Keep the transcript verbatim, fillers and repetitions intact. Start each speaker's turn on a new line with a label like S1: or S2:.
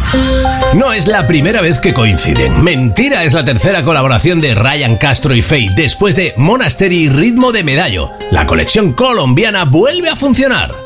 S1: No es la primera vez que coinciden. Mentira es la tercera colaboración de Ryan Castro y Feid después de Monastery y Ritmo de Medallo. La colección colombiana vuelve a funcionar.